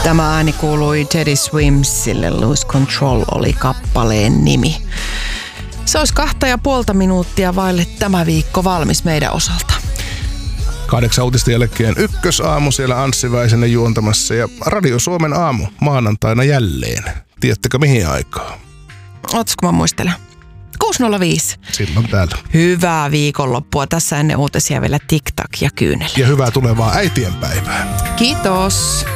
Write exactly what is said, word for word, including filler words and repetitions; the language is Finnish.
Tämä ääni kuului Teddy Swimsille, Lose Control oli kappaleen nimi. Se olisi kahta ja puolta minuuttia vaille tämä viikko valmis meidän osalta. Kahdeksan uutisten jälkeen ykkösaamu siellä Anssi Väisänen juontamassa ja Radio Suomen aamu maanantaina jälleen. Tiedättekö mihin aikaan? Ootas kun mä muistelen. kuusi nolla viisi. Silloin täällä. Hyvää viikonloppua. Tässä ennen uutisia vielä TikTok ja kyynel. Ja hyvää tulevaa äitienpäivää. Kiitos.